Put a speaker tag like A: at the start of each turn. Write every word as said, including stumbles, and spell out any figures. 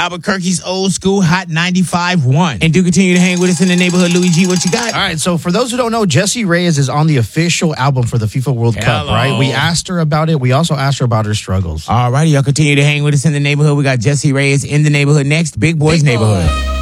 A: Albuquerque's Old School Hot ninety-five point one. And do continue to hang with us in the neighborhood. Louis G, what you got?
B: All right, so for those who don't know, Jessie Reyez is on the official album for the FIFA World Cup,
A: Hello.
B: right? We asked her about it. We also asked her about her struggles.
A: All righty, y'all continue to hang with us in the neighborhood. We got Jessie Reyez in the neighborhood next. Big Boys
B: Big Boy.
A: Neighborhood.